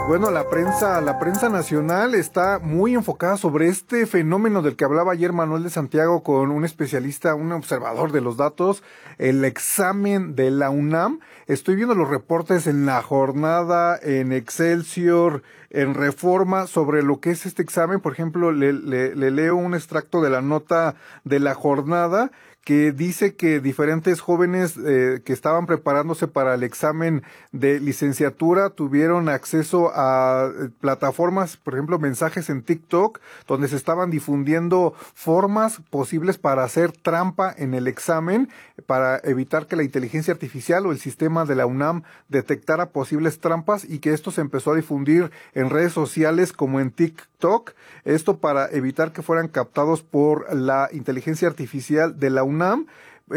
Bueno, la prensa nacional está muy enfocada sobre este fenómeno del que hablaba ayer Manuel de Santiago con un especialista, un observador de los datos, el examen de la UNAM. Estoy viendo los reportes en La Jornada, en Excelsior, en Reforma, sobre lo que es este examen. Por ejemplo, le leo un extracto de la nota de La Jornada, que dice que diferentes jóvenes que estaban preparándose para el examen de licenciatura tuvieron acceso a plataformas, por ejemplo, mensajes en TikTok, donde se estaban difundiendo formas posibles para hacer trampa en el examen, para evitar que la inteligencia artificial o el sistema de la UNAM detectara posibles trampas, y que esto se empezó a difundir en redes sociales como en TikTok, esto para evitar que fueran captados por la inteligencia artificial de la UNAM.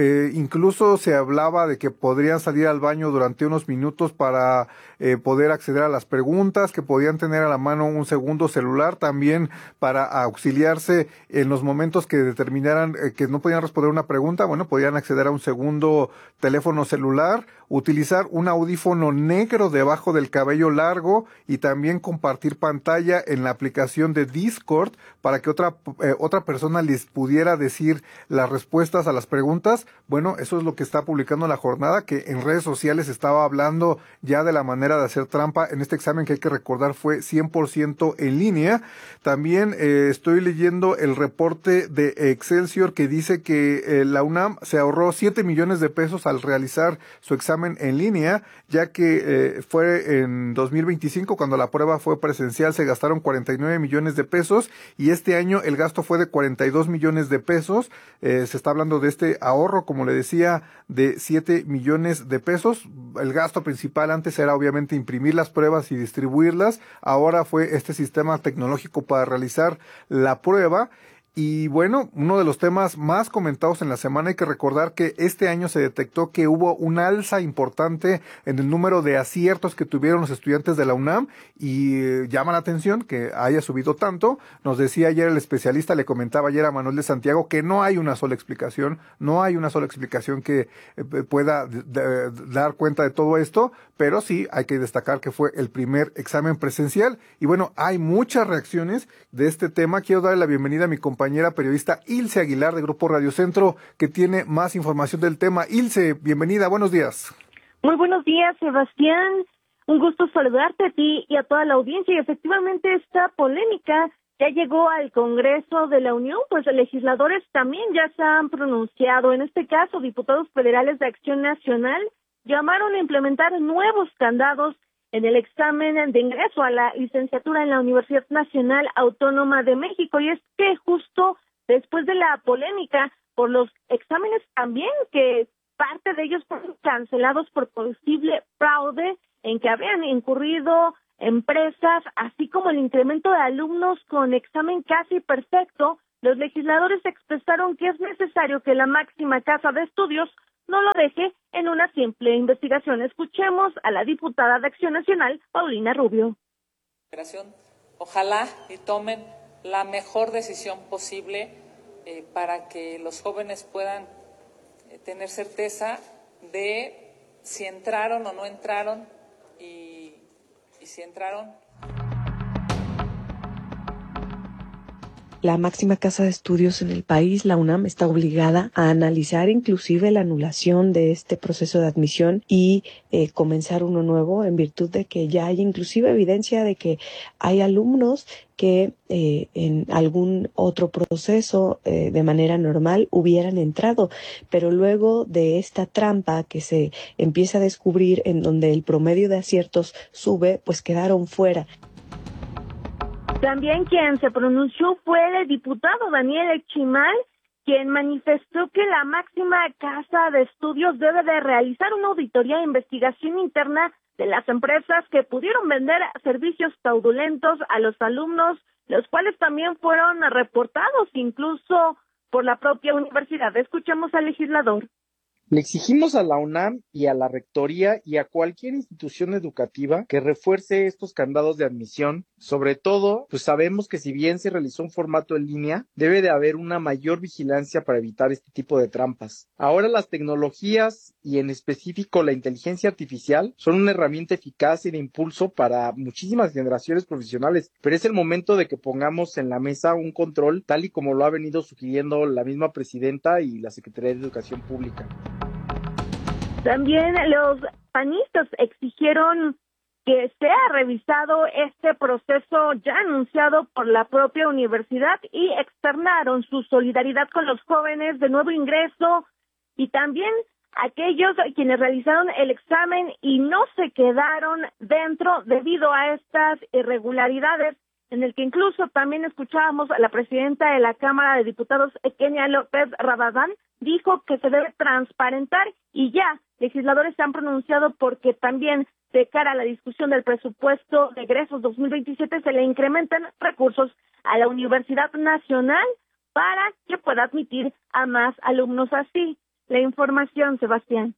Incluso se hablaba de que podrían salir al baño durante unos minutos para poder acceder a las preguntas, que podían tener a la mano un segundo celular también para auxiliarse en los momentos que determinaran que no podían responder una pregunta. Bueno, podían acceder a un segundo teléfono celular, utilizar un audífono negro debajo del cabello largo y también compartir pantalla en la aplicación de Discord para que otra persona les pudiera decir las respuestas a las preguntas. Bueno, eso es lo que está publicando La Jornada, que en redes sociales estaba hablando ya de la manera de hacer trampa en este examen, que hay que recordar fue 100% en línea. También estoy leyendo el reporte de Excelsior, que dice que la UNAM se ahorró 7 millones de pesos al realizar su examen en línea, ya que fue en 2025, cuando la prueba fue presencial, se gastaron 49 millones de pesos, y este año el gasto fue de 42 millones de pesos. Se está hablando de este ahorro, como le decía, de 7 millones de pesos. El gasto principal antes era obviamente imprimir las pruebas y distribuirlas. Ahora fue este sistema tecnológico para realizar la prueba. Y bueno, uno de los temas más comentados en la semana, hay que recordar que este año se detectó que hubo un alza importante en el número de aciertos que tuvieron los estudiantes de la UNAM, y llama la atención que haya subido tanto. Nos decía ayer el especialista, le comentaba ayer a Manuel de Santiago, que no hay una sola explicación, que pueda dar cuenta de todo esto, pero sí hay que destacar que fue el primer examen presencial. Y bueno, hay muchas reacciones de este tema. Quiero darle la bienvenida a mi compañera periodista Ilse Aguilar de Grupo Radio Centro, que tiene más información del tema. Ilse, bienvenida, buenos días. Muy buenos días, Sebastián. Un gusto saludarte a ti y a toda la audiencia. Y efectivamente esta polémica ya llegó al Congreso de la Unión, pues los legisladores también ya se han pronunciado. En este caso, diputados federales de Acción Nacional llamaron a implementar nuevos candados en el examen de ingreso a la licenciatura en la Universidad Nacional Autónoma de México. Y es que justo después de la polémica por los exámenes también, que parte de ellos fueron cancelados por posible fraude en que habían incurrido empresas, así como el incremento de alumnos con examen casi perfecto, los legisladores expresaron que es necesario que la máxima casa de estudios no lo deje en una simple investigación. Escuchemos a la diputada de Acción Nacional, Paulina Rubio. Ojalá y tomen la mejor decisión posible para que los jóvenes puedan tener certeza de si entraron o no entraron, y si entraron. La máxima casa de estudios en el país, la UNAM, está obligada a analizar inclusive la anulación de este proceso de admisión y comenzar uno nuevo, en virtud de que ya hay inclusive evidencia de que hay alumnos que en algún otro proceso de manera normal hubieran entrado, pero luego de esta trampa que se empieza a descubrir, en donde el promedio de aciertos sube, pues quedaron fuera. También quien se pronunció fue el diputado Daniel Echimal, quien manifestó que la máxima casa de estudios debe de realizar una auditoría e investigación interna de las empresas que pudieron vender servicios fraudulentos a los alumnos, los cuales también fueron reportados incluso por la propia universidad. Escuchemos al legislador. Le exigimos a la UNAM y a la Rectoría y a cualquier institución educativa que refuerce estos candados de admisión. Sobre todo, pues sabemos que si bien se realizó un formato en línea, debe de haber una mayor vigilancia para evitar este tipo de trampas. Ahora las tecnologías y en específico la inteligencia artificial son una herramienta eficaz y de impulso para muchísimas generaciones profesionales, pero es el momento de que pongamos en la mesa un control tal y como lo ha venido sugiriendo la misma presidenta y la Secretaría de Educación Pública. También los panistas exigieron que sea revisado este proceso ya anunciado por la propia universidad y externaron su solidaridad con los jóvenes de nuevo ingreso y también aquellos quienes realizaron el examen y no se quedaron dentro debido a estas irregularidades, en el que incluso también escuchábamos a la presidenta de la Cámara de Diputados, Kenia López Rabadán, dijo que se debe transparentar y ya legisladores se han pronunciado porque también de cara a la discusión del presupuesto de egresos 2027 se le incrementan recursos a la Universidad Nacional para que pueda admitir a más alumnos así. La información, Sebastián.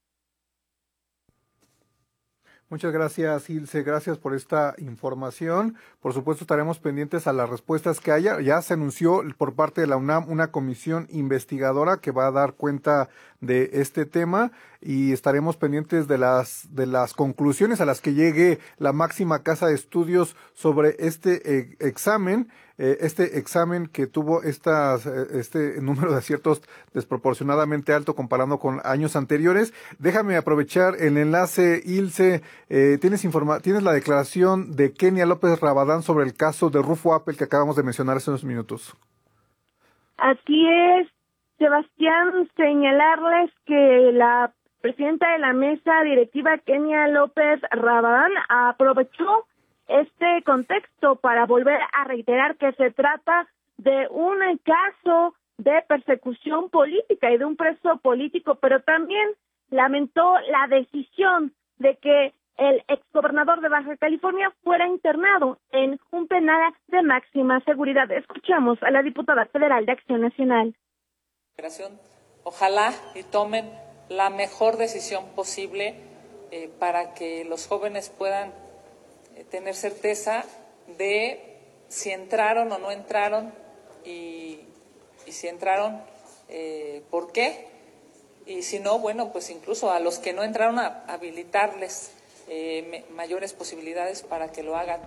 Muchas gracias, Ilse. Gracias por esta información. Por supuesto, estaremos pendientes a las respuestas que haya. Ya se anunció por parte de la UNAM una comisión investigadora que va a dar cuenta de este tema y estaremos pendientes de las conclusiones a las que llegue la máxima casa de estudios sobre este examen que tuvo este número de aciertos desproporcionadamente alto comparando con años anteriores. Déjame aprovechar el enlace, Ilse. Tienes la declaración de Kenia López Rabadán sobre el caso de Rufo Appel que acabamos de mencionar hace unos minutos. Así es, Sebastián, señalarles que la presidenta de la mesa directiva, Kenia López Rabadán, aprovechó este contexto para volver a reiterar que se trata de un caso de persecución política y de un preso político, pero también lamentó la decisión de que el exgobernador de Baja California fuera internado en un penal de máxima seguridad. Escuchamos a la diputada federal de Acción Nacional. Ojalá y tomen la mejor decisión posible para que los jóvenes puedan tener certeza de si entraron o no entraron y si entraron, ¿por qué? Y si no, bueno, pues incluso a los que no entraron a habilitarles mayores posibilidades para que lo hagan.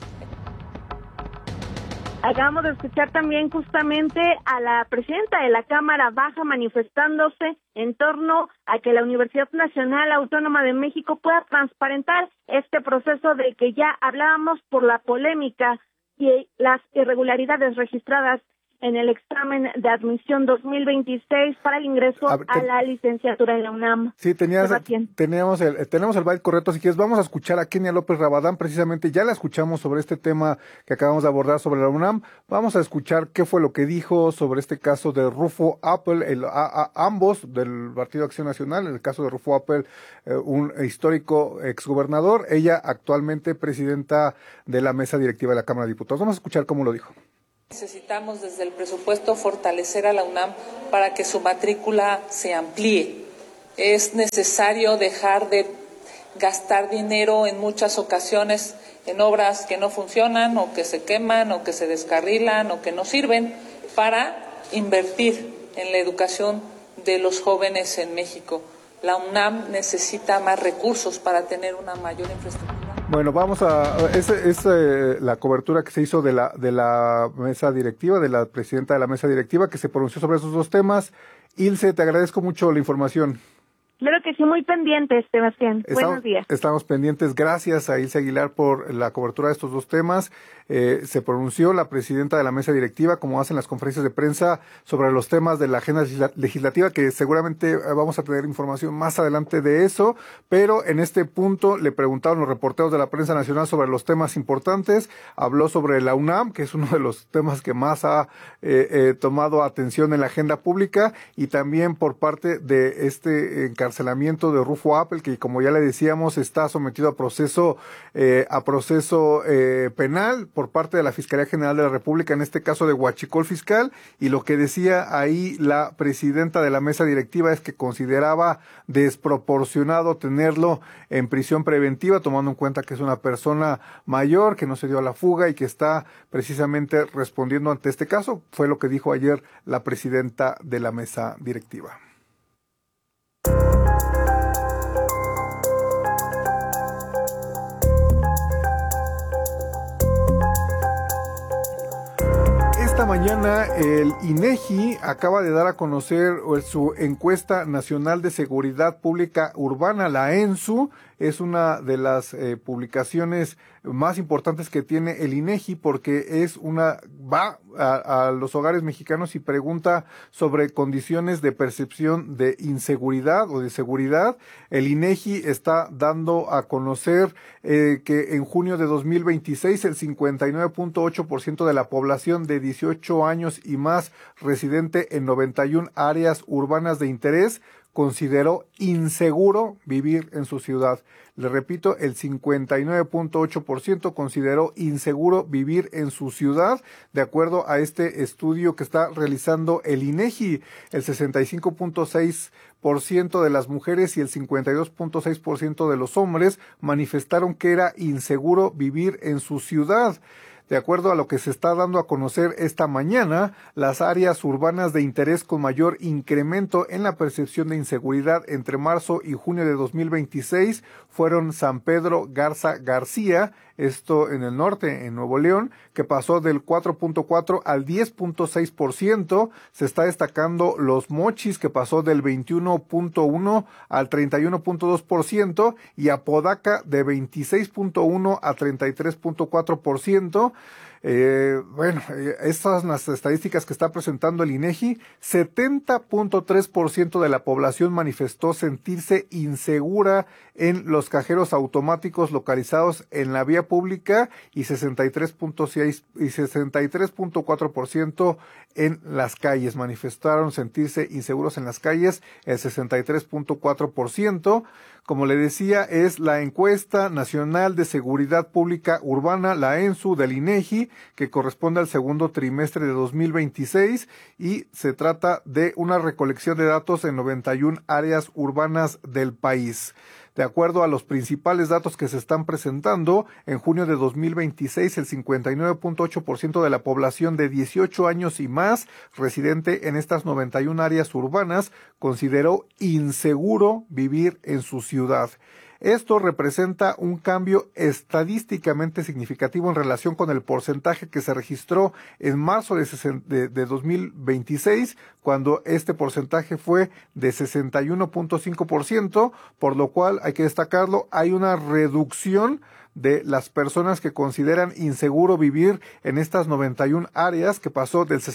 Acabamos de escuchar también justamente a la presidenta de la Cámara Baja manifestándose en torno a que la Universidad Nacional Autónoma de México pueda transparentar este proceso del que ya hablábamos por la polémica y las irregularidades registradas en el examen de admisión 2026 para el ingreso a la licenciatura en la UNAM. Sí, tenemos el byte correcto, así que vamos a escuchar a Kenia López Rabadán, precisamente ya la escuchamos sobre este tema que acabamos de abordar sobre la UNAM. Vamos a escuchar qué fue lo que dijo sobre este caso de Rufo Appel, ambos del Partido Acción Nacional, el caso de Rufo Appel, un histórico exgobernador, ella actualmente presidenta de la mesa directiva de la Cámara de Diputados. Vamos a escuchar cómo lo dijo. Necesitamos desde el presupuesto fortalecer a la UNAM para que su matrícula se amplíe. Es necesario dejar de gastar dinero en muchas ocasiones en obras que no funcionan o que se queman o que se descarrilan o que no sirven para invertir en la educación de los jóvenes en México. La UNAM necesita más recursos para tener una mayor infraestructura. Bueno, es la cobertura que se hizo de la mesa directiva, de la presidenta de la mesa directiva, que se pronunció sobre esos dos temas. Ilse, te agradezco mucho la información. Claro que sí, muy pendientes, Sebastián. Buenos días. Estamos pendientes. Gracias a Ilse Aguilar por la cobertura de estos dos temas. Se pronunció la presidenta de la mesa directiva, como hacen las conferencias de prensa, sobre los temas de la agenda legislativa, que seguramente vamos a tener información más adelante de eso, pero en este punto le preguntaron los reporteros de la prensa nacional sobre los temas importantes. Habló sobre la UNAM, que es uno de los temas que más ha tomado atención en la agenda pública, y también por parte de este encargado encarcelamiento de Rufo Appel, que como ya le decíamos está sometido a proceso penal por parte de la Fiscalía General de la República, en este caso de huachicol fiscal, y lo que decía ahí la presidenta de la mesa directiva es que consideraba desproporcionado tenerlo en prisión preventiva, tomando en cuenta que es una persona mayor, que no se dio a la fuga y que está precisamente respondiendo ante este caso. Fue lo que dijo ayer la presidenta de la mesa directiva. Esta mañana el INEGI acaba de dar a conocer su encuesta nacional de seguridad pública urbana, la ENSU. Es una de las publicaciones más importantes que tiene el INEGI porque va a los hogares mexicanos y pregunta sobre condiciones de percepción de inseguridad o de seguridad. El INEGI está dando a conocer que en junio de 2026 el 59.8% de la población de 18 años y más residente en 91 áreas urbanas de interés consideró inseguro vivir en su ciudad. Le repito, el 59.8% consideró inseguro vivir en su ciudad, de acuerdo a este estudio que está realizando el INEGI. El 65.6% de las mujeres y el 52.6% de los hombres manifestaron que era inseguro vivir en su ciudad. De acuerdo a lo que se está dando a conocer esta mañana, las áreas urbanas de interés con mayor incremento en la percepción de inseguridad entre marzo y junio de 2026 fueron San Pedro Garza García, esto en el norte, en Nuevo León, que pasó del 4.4 al 10.6%. Se está destacando Los Mochis, que pasó del 21.1 al 31.2%, y Apodaca de 26.1 a 33.4%. Estas son las estadísticas que está presentando el INEGI. 70.3% de la población manifestó sentirse insegura en los cajeros automáticos localizados en la vía pública y 63.6 y 63.4% en las calles. Manifestaron sentirse inseguros en las calles el 63.4%. Como le decía, es la encuesta nacional de seguridad pública urbana, la ENSU del INEGI, que corresponde al segundo trimestre de 2026 y se trata de una recolección de datos en 91 áreas urbanas del país. De acuerdo a los principales datos que se están presentando, en junio de 2026 el 59.8% de la población de 18 años y más residente en estas 91 áreas urbanas consideró inseguro vivir en su ciudad. Esto representa un cambio estadísticamente significativo en relación con el porcentaje que se registró en marzo de 2026, cuando este porcentaje fue de 61.5%, por lo cual hay que destacarlo, hay una reducción de las personas que consideran inseguro vivir en estas 91 áreas, que pasó del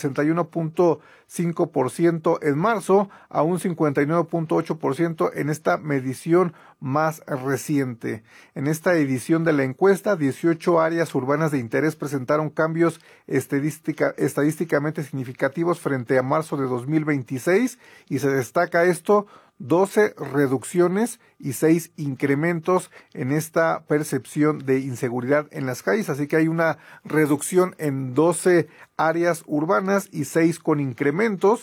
61.5% en marzo a un 59.8% en esta medición más reciente. En esta edición de la encuesta, 18 áreas urbanas de interés presentaron cambios estadísticamente significativos frente a marzo de 2026 y se destaca esto: 12 reducciones y 6 incrementos en esta percepción de inseguridad en las calles. Así que hay una reducción en 12 áreas urbanas y 6 con incrementos.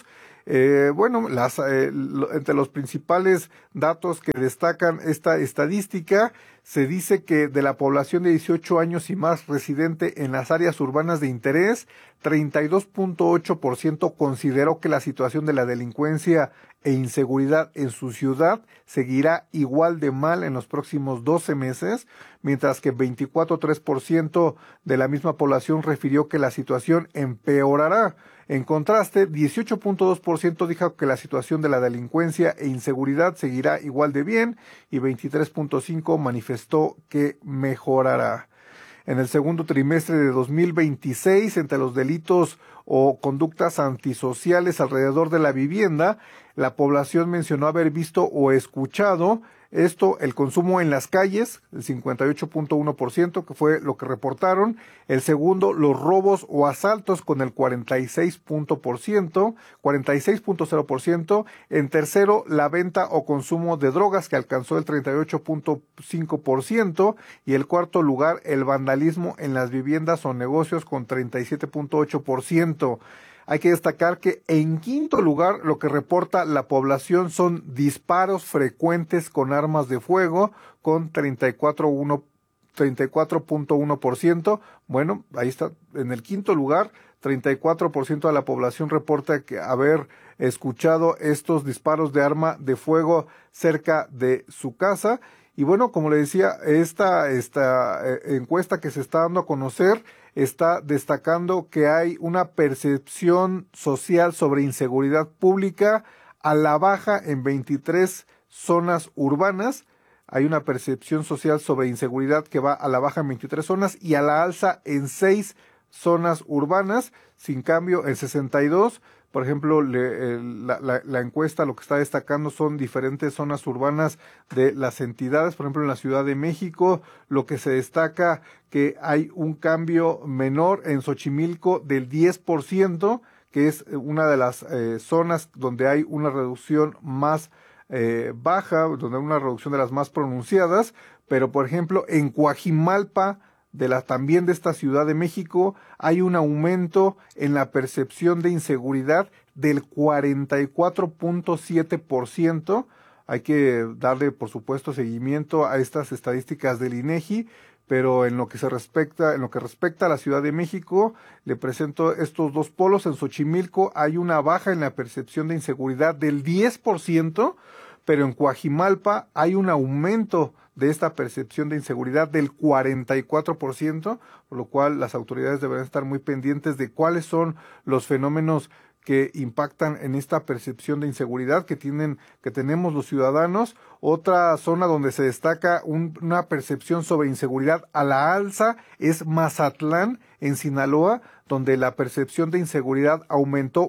Entre los principales datos que destacan esta estadística, se dice que de la población de 18 años y más residente en las áreas urbanas de interés, 32.8% consideró que la situación de la delincuencia e inseguridad en su ciudad seguirá igual de mal en los próximos 12 meses, mientras que 24.3% de la misma población refirió que la situación empeorará. En contraste, 18.2% dijo que la situación de la delincuencia e inseguridad seguirá igual de bien y 23.5% manifestó que mejorará. En el segundo trimestre de 2026, entre los delitos o conductas antisociales alrededor de la vivienda, la población mencionó haber visto o escuchado Esto, el consumo en las calles, el 58.1%, que fue lo que reportaron. El segundo, los robos o asaltos con el 46.0%. En tercero, la venta o consumo de drogas, que alcanzó el 38.5%. Y el cuarto lugar, el vandalismo en las viviendas o negocios con 37.8%. Hay que destacar que en quinto lugar lo que reporta la población son disparos frecuentes con armas de fuego con 34.1%. Bueno, ahí está, en el quinto lugar, 34% de la población reporta que haber escuchado estos disparos de arma de fuego cerca de su casa. Y bueno, como le decía, esta encuesta que se está dando a conocer está destacando que hay una percepción social sobre inseguridad pública a la baja en 23 zonas urbanas. Hay una percepción social sobre inseguridad que va a la baja en 23 zonas y a la alza en 6 zonas urbanas. Sin cambio, en 62, por ejemplo, la encuesta lo que está destacando son diferentes zonas urbanas de las entidades. Por ejemplo, en la Ciudad de México, lo que se destaca que hay un cambio menor en Xochimilco del 10%, que es una de las zonas donde hay una reducción más baja, donde hay una reducción de las más pronunciadas. Pero, por ejemplo, en Coajimalpa, también de esta Ciudad de México, hay un aumento en la percepción de inseguridad del 44.7%. Hay que darle, por supuesto, seguimiento a estas estadísticas del INEGI, pero en lo que respecta a la Ciudad de México, le presento estos dos polos. En Xochimilco hay una baja en la percepción de inseguridad del 10%, pero en Coajimalpa hay un aumento de esta percepción de inseguridad del 44%, por lo cual las autoridades deberán estar muy pendientes de cuáles son los fenómenos que impactan en esta percepción de inseguridad que tenemos los ciudadanos. Otra zona donde se destaca una percepción sobre inseguridad a la alza es Mazatlán, en Sinaloa, donde la percepción de inseguridad aumentó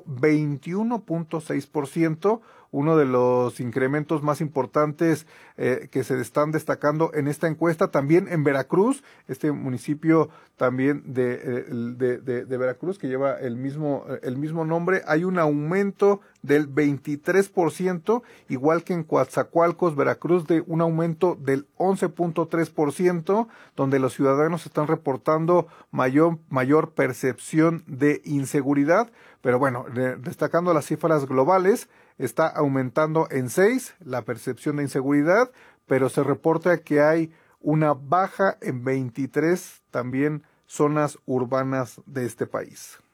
21.6%, uno de los incrementos más importantes que se están destacando en esta encuesta. También en Veracruz, este municipio también de Veracruz, que lleva el mismo nombre, hay un aumento del 23%, igual que en Coatzacoalcos, Veracruz, de un aumento del 11.3%, donde los ciudadanos están reportando mayor percepción de inseguridad. Pero bueno, destacando las cifras globales, está aumentando en 6 la percepción de inseguridad, pero se reporta que hay una baja en 23 también zonas urbanas de este país.